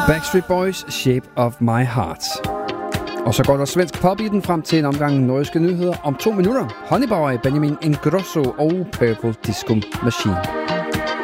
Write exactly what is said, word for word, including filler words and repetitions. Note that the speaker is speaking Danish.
Backstreet Boys, Shape of My Heart. Og så går der svensk pop i den frem til en omgang nordiske nyheder om to minutter. Honeybauer, Benjamin Ingrosso og Purple Disco Machine.